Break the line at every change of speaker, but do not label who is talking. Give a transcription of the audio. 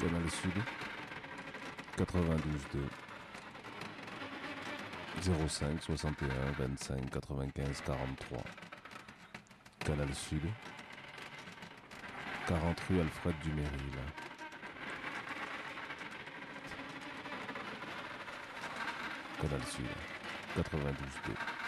Canal Sud, 92.2, 05 61 25 95 43. Canal Sud, 40 rue Alfred Duméryl. Canal Sud, 92.2.